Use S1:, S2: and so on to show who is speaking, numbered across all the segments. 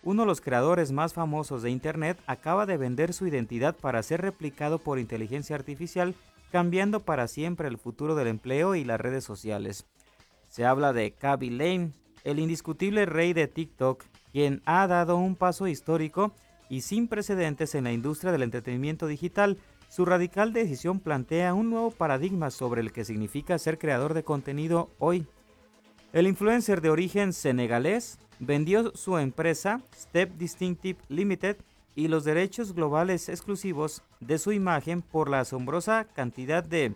S1: Uno de los creadores más famosos de Internet acaba de vender su identidad para ser replicado por inteligencia artificial, cambiando para siempre el futuro del empleo y las redes sociales. Se habla de Khaby Lame, el indiscutible rey de TikTok, quien ha dado un paso histórico y sin precedentes en la industria del entretenimiento digital. Su radical decisión plantea un nuevo paradigma sobre el que significa ser creador de contenido hoy. El influencer de origen senegalés vendió su empresa Step Distinctive Limited y los derechos globales exclusivos de su imagen por la asombrosa cantidad de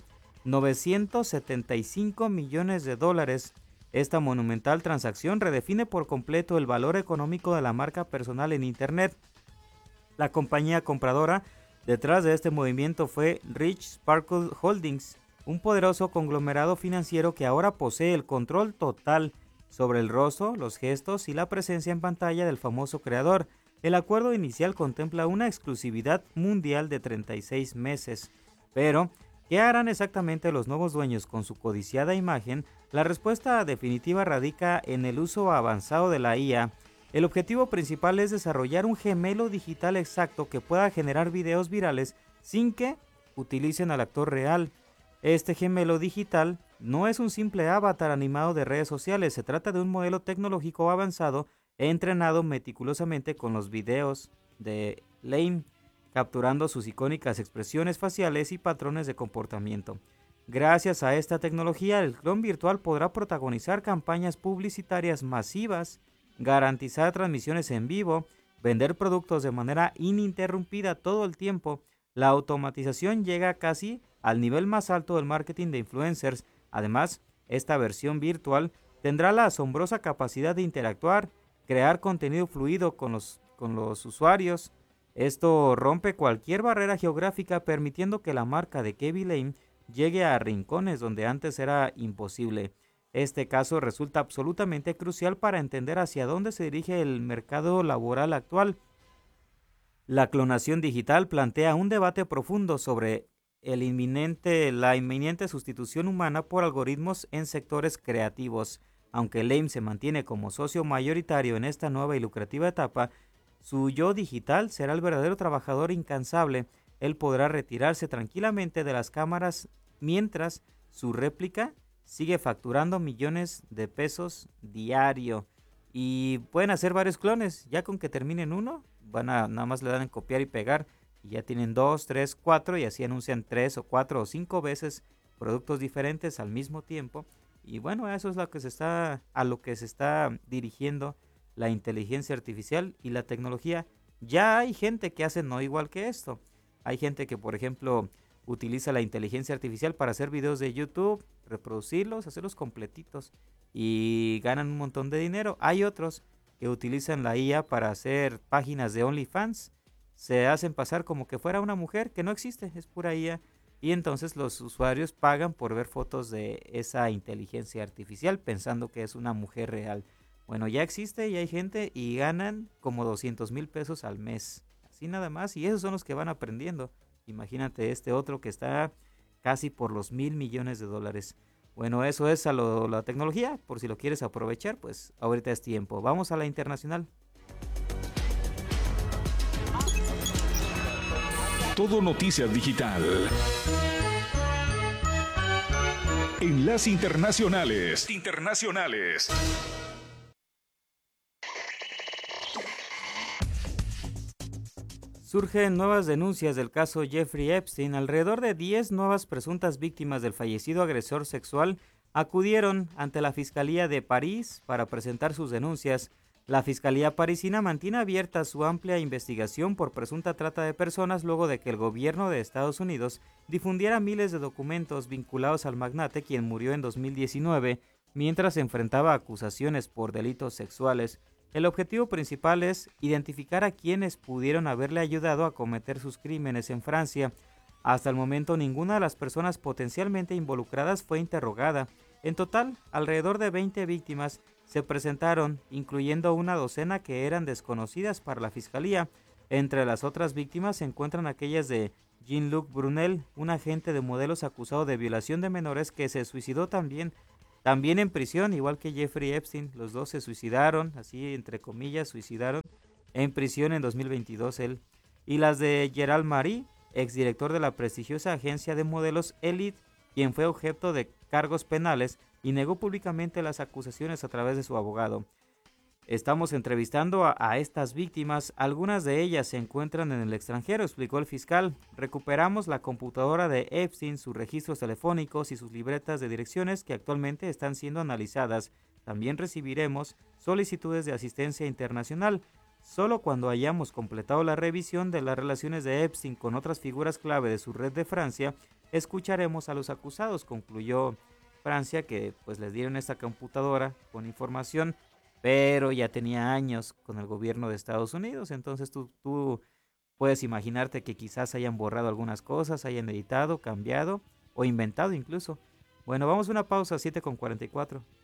S1: 975 millones de dólares. Esta monumental transacción redefine por completo el valor económico de la marca personal en Internet. La compañía compradora detrás de este movimiento fue Rich Sparkle Holdings, un poderoso conglomerado financiero que ahora posee el control total sobre el rostro, los gestos y la presencia en pantalla del famoso creador. El acuerdo inicial contempla una exclusividad mundial de 36 meses. Pero, ¿qué harán exactamente los nuevos dueños con su codiciada imagen? La respuesta definitiva radica en el uso avanzado de la IA. El objetivo principal es desarrollar un gemelo digital exacto que pueda generar videos virales sin que utilicen al actor real. Este gemelo digital no es un simple avatar animado de redes sociales, se trata de un modelo tecnológico avanzado entrenado meticulosamente con los videos de Lame, capturando sus icónicas expresiones faciales y patrones de comportamiento. Gracias a esta tecnología, el clon virtual podrá protagonizar campañas publicitarias masivas, garantizar transmisiones en vivo, vender productos de manera ininterrumpida todo el tiempo. La automatización llega casi al nivel más alto del marketing de influencers. Además, esta versión virtual tendrá la asombrosa capacidad de interactuar, crear contenido fluido con los usuarios. Esto rompe cualquier barrera geográfica, permitiendo que la marca de Khaby Lame llegue a rincones donde antes era imposible. Este caso resulta absolutamente crucial para entender hacia dónde se dirige el mercado laboral actual. La clonación digital plantea un debate profundo sobre la inminente sustitución humana por algoritmos en sectores creativos. Aunque Lame se mantiene como socio mayoritario en esta nueva y lucrativa etapa, su yo digital será el verdadero trabajador incansable. Él podrá retirarse tranquilamente de las cámaras mientras su réplica sigue facturando millones de pesos diario. Y pueden hacer varios clones, ya con que terminen uno, nada más le dan en copiar y pegar y ya tienen 2, 3, 4 y así anuncian 3 o 4 o 5 veces productos diferentes al mismo tiempo. Y bueno, eso es a lo que se está dirigiendo la inteligencia artificial y la tecnología. Ya hay gente que hace no igual que esto. Hay gente que, por ejemplo, utiliza la inteligencia artificial para hacer videos de YouTube, reproducirlos, hacerlos completitos y ganan un montón de dinero. Hay otros que utilizan la IA para hacer páginas de OnlyFans. Se hacen pasar como que fuera una mujer que no existe, es pura IA. Y entonces los usuarios pagan por ver fotos de esa inteligencia artificial pensando que es una mujer real. Bueno, ya existe y hay gente y ganan como 200,000 pesos al mes. Así nada más. Y esos son los que van aprendiendo. Imagínate este otro que está casi por los 1,000 millones de dólares. Bueno, eso es la tecnología. Por si lo quieres aprovechar, pues ahorita es tiempo. Vamos a la internacional.
S2: Todo Noticias Digital. Enlace Internacionales.
S1: Surgen nuevas denuncias del caso Jeffrey Epstein. Alrededor de 10 nuevas presuntas víctimas del fallecido agresor sexual acudieron ante la Fiscalía de París para presentar sus denuncias. La Fiscalía parisina mantiene abierta su amplia investigación por presunta trata de personas luego de que el gobierno de Estados Unidos difundiera miles de documentos vinculados al magnate, quien murió en 2019 mientras enfrentaba acusaciones por delitos sexuales. El objetivo principal es identificar a quienes pudieron haberle ayudado a cometer sus crímenes en Francia. Hasta el momento, ninguna de las personas potencialmente involucradas fue interrogada. En total, alrededor de 20 víctimas se presentaron, incluyendo una docena que eran desconocidas para la fiscalía. Entre las otras víctimas se encuentran aquellas de Jean-Luc Brunel, un agente de modelos acusado de violación de menores que se suicidó también en prisión, igual que Jeffrey Epstein. Los dos se suicidaron, así entre comillas, suicidaron en prisión en 2022 él, y las de Gerald Marie, exdirector de la prestigiosa agencia de modelos Elite, quien fue objeto de cargos penales y negó públicamente las acusaciones a través de su abogado. Estamos entrevistando a estas víctimas, algunas de ellas se encuentran en el extranjero, explicó el fiscal. Recuperamos la computadora de Epstein, sus registros telefónicos y sus libretas de direcciones que actualmente están siendo analizadas. También recibiremos solicitudes de asistencia internacional. Solo cuando hayamos completado la revisión de las relaciones de Epstein con otras figuras clave de su red de Francia, escucharemos a los acusados, concluyó Francia, que pues les dieron esta computadora con información, pero ya tenía años con el gobierno de Estados Unidos, entonces tú puedes imaginarte que quizás hayan borrado algunas cosas, hayan editado, cambiado o inventado incluso. Bueno, vamos a una pausa, 7:44.